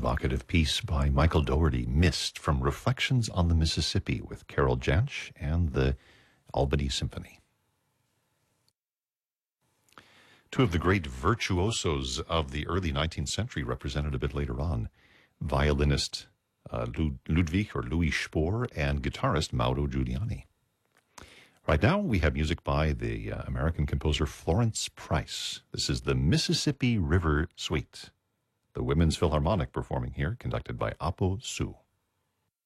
evocative piece by Michael Dougherty, Mist, from Reflections on the Mississippi with Carol Jansch and the Albany Symphony. Two of the great virtuosos of the early 19th century represented a bit later on, violinist Louis Spohr and guitarist Mauro Giuliani. Right now, we have music by the American composer Florence Price. This is the Mississippi River Suite. The Women's Philharmonic performing here, conducted by Apo Su.